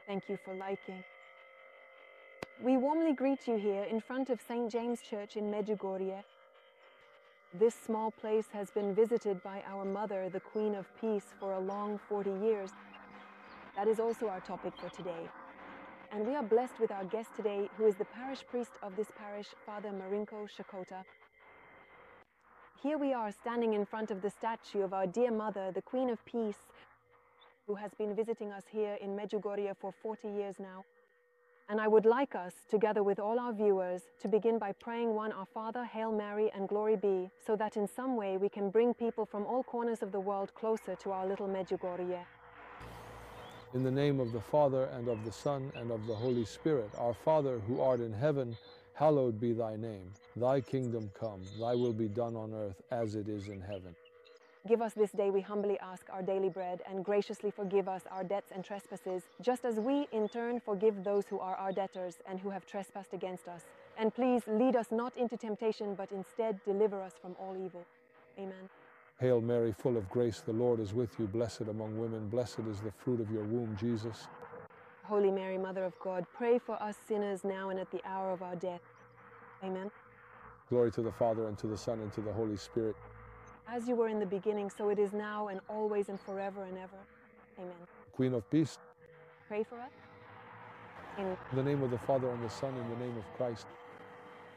Thank you for liking. We warmly greet you here in front of St. James Church in Medjugorje. This small place has been visited by our mother, the Queen of Peace, for a long 40 years. That is also our topic for today. And we are blessed with our guest today, who is the parish priest of this parish, Father Marinko Shakota. Here we are standing in front of the statue of our dear mother, the Queen of Peace, who has been visiting us here in Medjugorje for 40 years now. And I would like us, together with all our viewers, to begin by praying one Our Father, Hail Mary, and Glory Be, so that in some way we can bring people from all corners of the world closer to our little Medjugorje. In the name of the Father, and of the Son, and of the Holy Spirit. Our Father, who art in heaven, hallowed be thy name. Thy kingdom come, thy will be done on earth as it is in heaven. Give us this day, we humbly ask, our daily bread, and graciously forgive us our debts and trespasses, just as we in turn forgive those who are our debtors and who have trespassed against us. And please lead us not into temptation, but instead deliver us from all evil. Amen. Hail Mary, full of grace, the Lord is with you. Blessed among women, blessed is the fruit of your womb, Jesus. Holy Mary, Mother of God, pray for us sinners now and at the hour of our death. Amen. Glory to the Father, and to the Son, and to the Holy Spirit. As you were in the beginning, so it is now and always and forever and ever. Amen. Queen of Peace, Pray for us. In in the name of the Father, and the Son, and in the name of Christ.